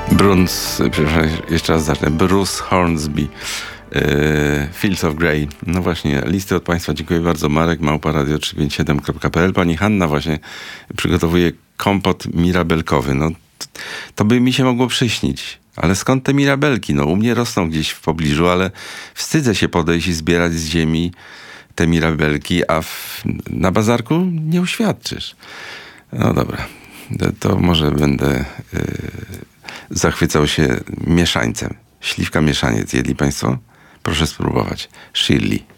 Jeszcze raz zacznę. Bruce Hornsby. Fields of Grey. No właśnie, listy od Państwa. Dziękuję bardzo. Marek, małpa.radio357.pl. Pani Hanna właśnie przygotowuje kompot mirabelkowy. No, to by mi się mogło przyśnić. Ale skąd te mirabelki? No, u mnie rosną gdzieś w pobliżu, ale wstydzę się podejść i zbierać z ziemi te mirabelki, a na bazarku nie uświadczysz. No dobra. To może będę zachwycał się mieszańcem. Śliwka mieszaniec. Jedli Państwo? Proszę spróbować. Shirley.